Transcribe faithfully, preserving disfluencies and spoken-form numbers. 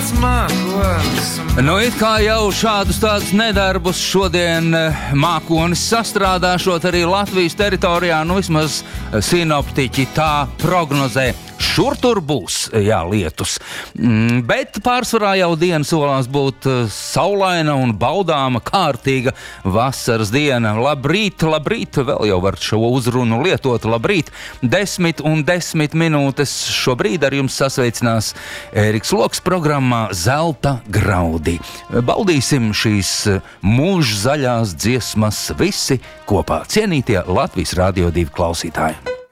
tāds mākonis. Nu, it kā jau šādus tādus nedarbus šodien mākonis sastrādāšot arī Latvijas teritorijā, nu vismaz sinoptiķi tā prognozē. Šur tur būs, jā, lietus. Mm, bet pārsvarā jau diena solās būt saulaina un baudāma kārtīga vasaras diena. Labrīt, labrīt, vēl jau var šo uzrunu lietot, labrīt. Desmit un desmit minūtes šobrīd ar jums sasveicinās Ēriks Loks programmā Zelta graudi. Baudīsim šīs mūžzaļās dziesmas visi kopā. Cienītie Latvijas Radio divi klausītāji.